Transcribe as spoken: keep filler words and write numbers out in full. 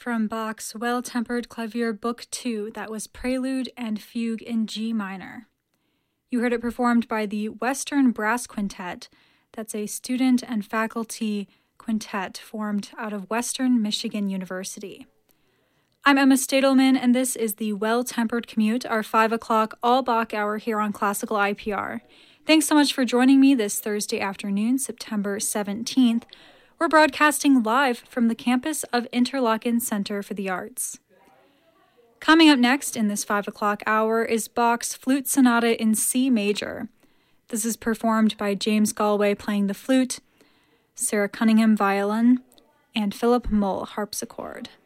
from Bach's Well-Tempered Clavier Book two, that was Prelude and Fugue in G minor. You heard it performed by the Western Brass Quintet. That's a student and faculty quintet formed out of Western Michigan University. I'm Emma Stadelman, and this is the Well-Tempered Commute, our five o'clock all-Bach hour here on Classical I P R. Thanks so much for joining me this Thursday afternoon, September seventeenth. We're broadcasting live from the campus of Interlochen Center for the Arts. Coming up next in this five o'clock hour is Bach's Flute Sonata in C major. This is performed by James Galway playing the flute, Sarah Cunningham violin, and Philip Mull harpsichord.